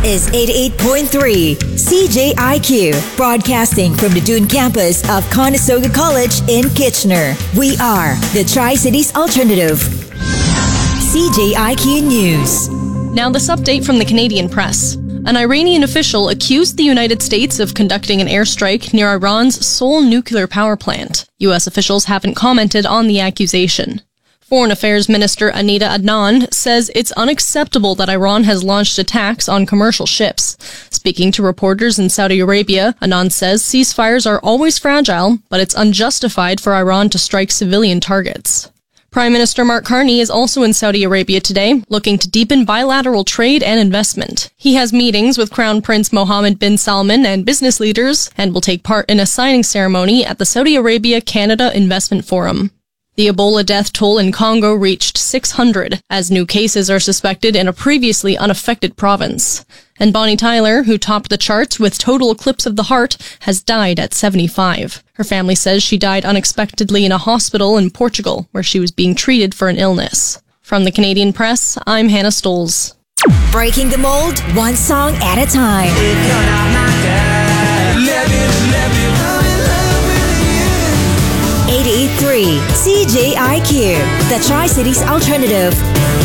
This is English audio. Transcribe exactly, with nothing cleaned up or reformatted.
is eighty-eight point three C J I Q, broadcasting from the Dune campus of Conestoga College in Kitchener. We are the Tri-Cities Alternative. C J I Q News. Now this update from the Canadian press. An Iranian official accused the United States of conducting an airstrike near Iran's Seoul nuclear power plant. U S officials haven't commented on the accusation. Foreign Affairs Minister Anita Adnan says it's unacceptable that Iran has launched attacks on commercial ships. Speaking to reporters in Saudi Arabia, Adnan says ceasefires are always fragile, but it's unjustified for Iran to strike civilian targets. Prime Minister Mark Carney is also in Saudi Arabia today, looking to deepen bilateral trade and investment. He has meetings with Crown Prince Mohammed bin Salman and business leaders, and will take part in a signing ceremony at the Saudi Arabia-Canada Investment Forum. The Ebola death toll in Congo reached six hundred, as new cases are suspected in a previously unaffected province. And Bonnie Tyler, who topped the charts with Total Eclipse of the Heart, has died at seventy-five. Her family says she died unexpectedly in a hospital in Portugal, where she was being treated for an illness. From the Canadian Press, I'm Hannah Stoles. Breaking the mold, one song at a time. eighty-eight point three C J I Q, the Tri-Cities Alternative.